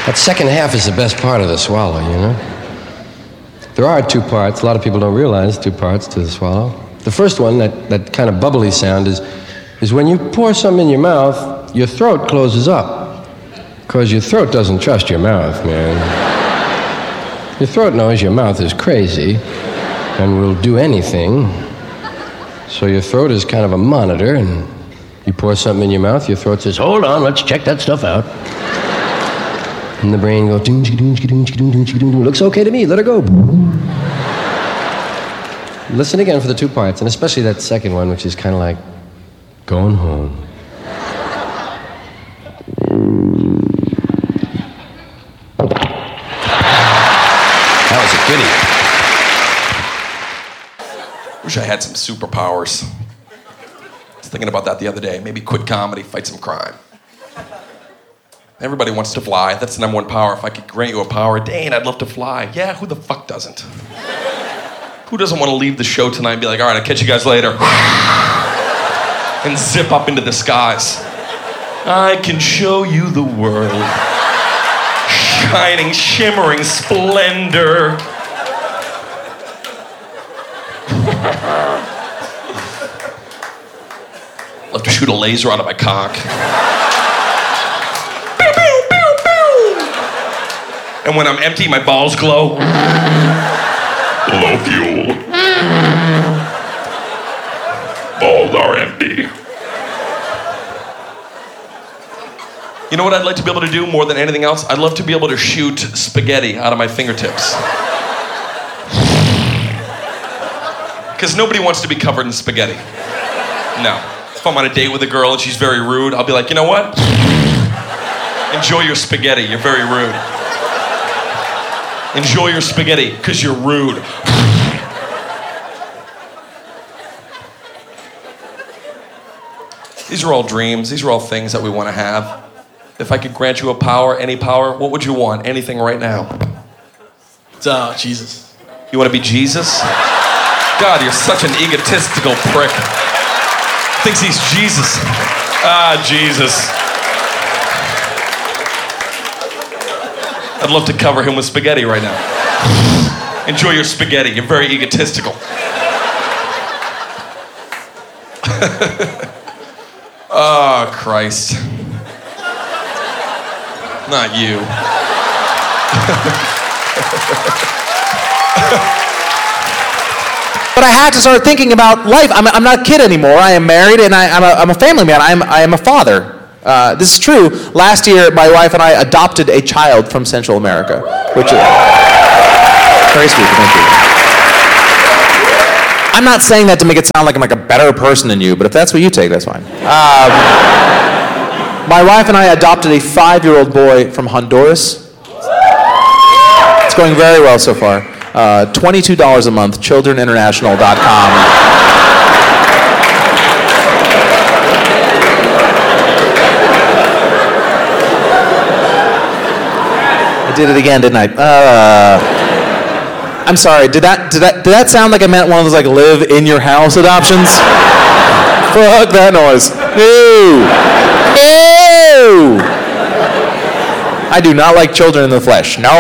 That second half is the best part of the swallow, you know? There are two parts. A lot of people don't realize two parts to the swallow. The first one, that kind of bubbly sound, is when you pour something in your mouth, your throat closes up. Because your throat doesn't trust your mouth, man. Your throat knows your mouth is crazy and will do anything. So your throat is kind of a monitor, and you pour something in your mouth, your throat says, hold on, let's check that stuff out. And the brain goes, looks okay to me, let her go. Listen again for the two parts, and especially that second one, which is kind of like going home. That was a goodie. Wish I had some superpowers. I was thinking about that the other day. Maybe quit comedy, fight some crime. Everybody wants to fly. That's the number one power. If I could grant you a power, Dane, I'd love to fly. Yeah, who the fuck doesn't? Who doesn't want to leave the show tonight and be like, all right, I'll catch you guys later. And zip up into the skies. I can show you the world. Shining, shimmering splendor. Love to shoot a laser out of my cock. And when I'm empty, my balls glow. Low fuel. Balls are empty. You know what I'd like to be able to do more than anything else? I'd love to be able to shoot spaghetti out of my fingertips. Because nobody wants to be covered in spaghetti. No. If I'm on a date with a girl and she's very rude, I'll be like, you know what? Enjoy your spaghetti, you're very rude. Enjoy your spaghetti, because you're rude. These are all dreams. These are all things that we want to have. If I could grant you a power, any power, what would you want? Anything right now. Jesus. You want to be Jesus? God, you're such an egotistical prick. Thinks he's Jesus. Jesus. I'd love to cover him with spaghetti right now. Enjoy your spaghetti. You're very egotistical. Oh, Christ. Not you. But I had to start thinking about life. I'm not a kid anymore. I am married, and I'm a family man. I am a father. This is true. Last year, my wife and I adopted a child from Central America, which is very sweet. Thank you. I'm not saying that to make it sound like I'm like a better person than you, but if that's what you take, that's fine. My wife and I adopted a 5-year-old boy from Honduras. It's going very well so far. $22 a month, childreninternational.com. I did it again, didn't I? I'm sorry. Did that sound like I meant one of those like live in your house adoptions? Fuck that noise. Ew. Ew. I do not like children in the flesh. No.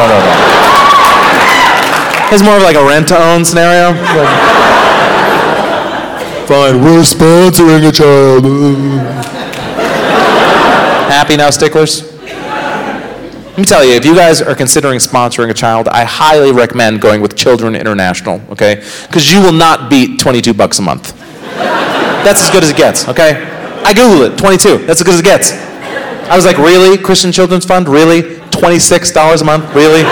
It's more of like a rent-to-own scenario. Fine, we're sponsoring a child. Happy now, sticklers? Let me tell you, if you guys are considering sponsoring a child, I highly recommend going with Children International, okay? Because you will not beat $22 a month. That's as good as it gets, okay? I Googled it, 22. That's as good as it gets. I was like, really? Christian Children's Fund? Really? $26 a month? Really?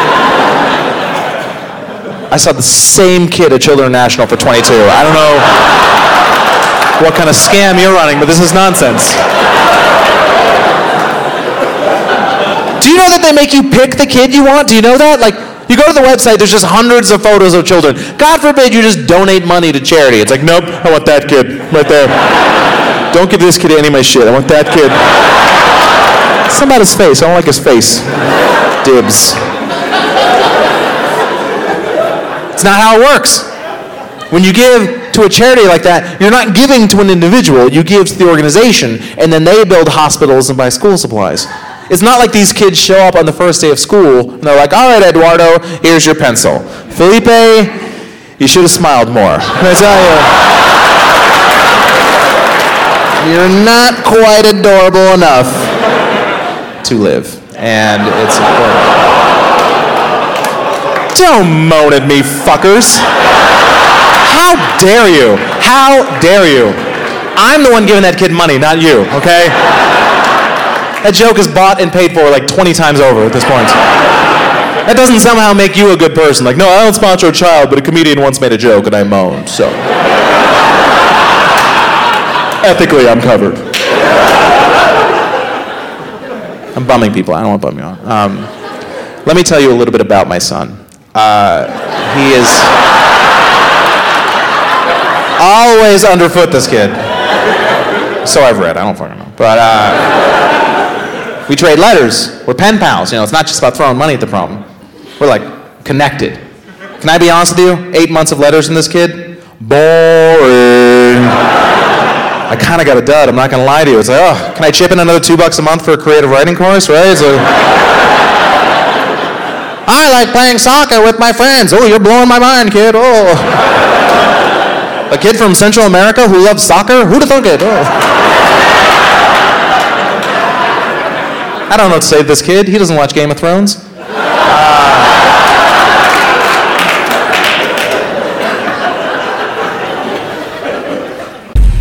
I saw the same kid at Children International for 22. I don't know what kind of scam you're running, but this is nonsense. Do you know that they make you pick the kid you want? Do you know that? Like, you go to the website, there's just hundreds of photos of children. God forbid you just donate money to charity. It's like, nope, I want that kid right there. Don't give this kid any of my shit. I want that kid. Something about his face. I don't like his face. Dibs. It's not how it works. When you give to a charity like that, you're not giving to an individual. You give to the organization, and then they build hospitals and buy school supplies. It's not like these kids show up on the first day of school and they're like, all right, Eduardo, here's your pencil. Felipe, you should have smiled more. Can I tell you? You're not quite adorable enough to live. And it's important. Don't moan at me, fuckers. How dare you? How dare you? I'm the one giving that kid money, not you, okay? That joke is bought and paid for like 20 times over at this point. That doesn't somehow make you a good person. Like, no, I don't sponsor a child, but a comedian once made a joke and I moaned, so. Ethically, I'm covered. I'm bumming people. I don't want to bum you on. Let me tell you a little bit about my son. He is always underfoot, this kid. So I've read. I don't fucking know. But we trade letters. We're pen pals. You know, it's not just about throwing money at the problem. We're like connected. Can I be honest with you? 8 months of letters from this kid? Boring. I kind of got a dud. I'm not going to lie to you. It's like, oh, can I chip in another $2 a month for a creative writing course, right? It's like, I like playing soccer with my friends. Oh, you're blowing my mind, kid. Oh. A kid from Central America who loves soccer? Who'd have thunk it? Oh. I don't know what to say to this kid. He doesn't watch Game of Thrones.